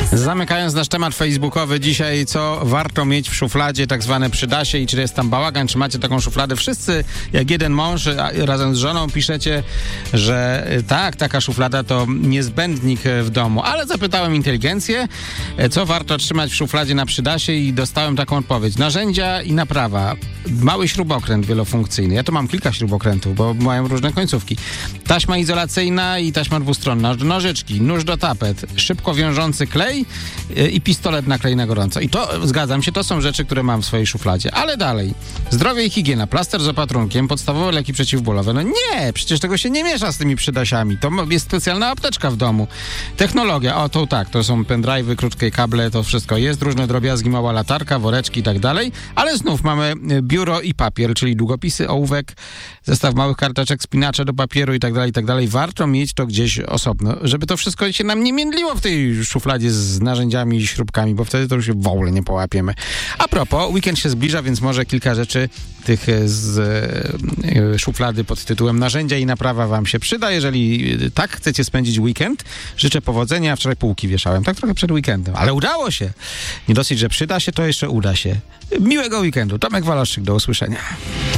Zamykając nasz temat facebookowy dzisiaj, co warto mieć w szufladzie, tak zwane przydasie i czy jest tam bałagan, czy macie taką szufladę? Wszyscy, jak jeden mąż, razem z żoną piszecie, że tak, taka szuflada to niezbędnik w domu. Ale zapytałem inteligencję, co warto trzymać w szufladzie na przydasie i dostałem taką odpowiedź. Narzędzia i naprawa. Mały śrubokręt wielofunkcyjny. Ja tu mam kilka śrubokrętów, bo mają różne końcówki. Taśma izolacyjna i taśma dwustronna. Nożyczki, nóż do tapet, szybko wiążący klej i pistolet na klej na gorąco. I to, zgadzam się, to są rzeczy, które mam w swojej szufladzie. Ale dalej. Zdrowie i higiena, plaster z opatrunkiem, podstawowe leki przeciwbólowe. No nie, przecież tego się nie miesza z tymi przydasiami. To jest specjalna apteczka w domu. Technologia, o to tak, to są pendrive'y, krótkie kable, to wszystko jest. Różne drobiazgi, mała latarka, woreczki i tak dalej. Ale znów mamy biuro i papier, czyli długopisy, ołówek, zestaw małych karteczek, spinacze do papieru i tak dalej, i tak dalej. Warto mieć to gdzieś osobno, żeby to wszystko się nam nie międliło w tej szufladzie z narzędziami i śrubkami, bo wtedy to już się w ogóle nie połapiemy. A propos, weekend się zbliża, więc może kilka rzeczy tych z szuflady pod tytułem narzędzia i naprawa wam się przyda. Jeżeli tak chcecie spędzić weekend, życzę powodzenia. Wczoraj półki wieszałem, tak trochę przed weekendem, ale udało się. Nie dosyć, że przyda się, to jeszcze uda się. Miłego weekendu. Tomek Waloszczyk, do usłyszenia.